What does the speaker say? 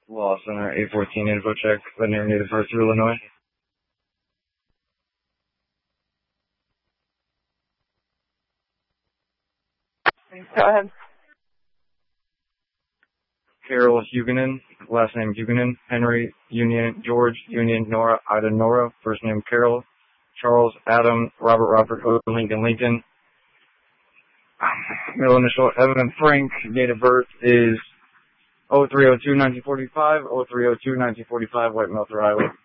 Law Center, 814 info check, Linear Native Birth through Illinois. Go ahead. Carol Huguenin, last name Huguenin, Henry, Union, George, Union, Nora, Ida, Nora, first name Carol, Charles, Adam, Robert, Lincoln, Lincoln. Middle initial, Evan Frank, date of birth is 0302-1945, 0302-1945, White Milford Highway.